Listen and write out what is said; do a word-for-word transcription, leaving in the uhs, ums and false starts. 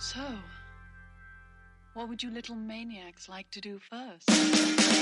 So, what would you little maniacs like to do first?